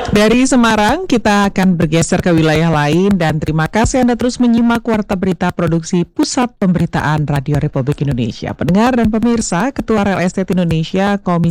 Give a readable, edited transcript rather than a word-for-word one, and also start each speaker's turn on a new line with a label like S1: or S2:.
S1: Dari Semarang, kita akan bergeser ke wilayah lain dan terima kasih Anda terus menyimak Warta Berita Produksi Pusat Pemberitaan Radio Republik Indonesia. Pendengar dan pemirsa, Ketua Real Estate Indonesia, Komisi